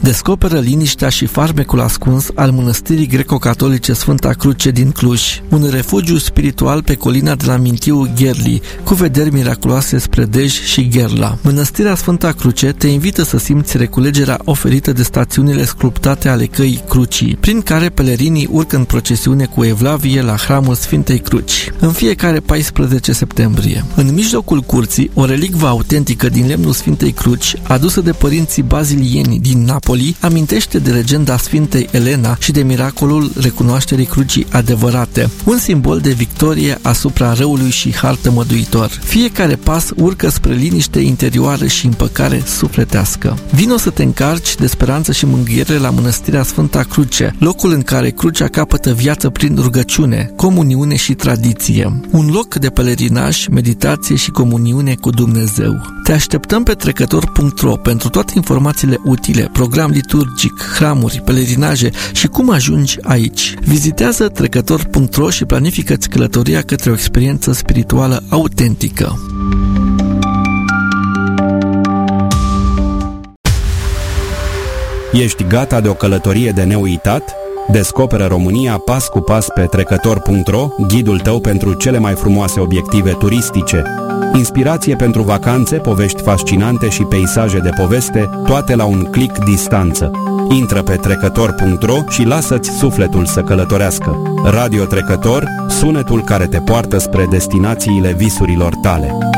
Descoperă liniștea și farmecul ascuns al mănăstirii greco-catolice Sfânta Cruce din Cluj, un refugiu spiritual pe colina de la Mintiu Gherli, cu vederi miraculoase spre Dej și Gherla. Mănăstirea Sfânta Cruce te invită să simți reculegerea oferită de stațiunile sculptate ale căii Crucii, prin care pelerinii urcă în procesiune cu evlavie la hramul Sfintei Cruci, în fiecare 14 septembrie. În mijlocul curții, o relicvă autentică din lemnul Sfintei Cruci, adusă de părinții bazilieni din Napoli, amintește de legenda Sfintei Elena și de miracolul recunoașterii crucii adevărate, un simbol de victorie asupra răului și har tămăduitor. Fiecare pas urcă spre liniște interioară și împăcare sufletească. Vino să te încarci de speranță și mângâiere la mănăstirea Sfânta Cruce, locul în care crucea capătă viață prin rugăciune, comuniune și tradiție. Un loc de pelerinaj, meditație și comuniune cu Dumnezeu. Te așteptăm pe trecător.ro pentru toate informațiile utile, program liturgic, hramuri, pelerinaje și cum ajungi aici. Vizitează trecător.ro și planifică-ți călătoria către o experiență spirituală autentică. Ești gata de o călătorie de neuitat? Descoperă România pas cu pas pe trecător.ro, ghidul tău pentru cele mai frumoase obiective turistice. Inspirație pentru vacanțe, povești fascinante și peisaje de poveste, toate la un click distanță. Intră pe trecător.ro și lasă-ți sufletul să călătorească. Radio Trecător, sunetul care te poartă spre destinațiile visurilor tale.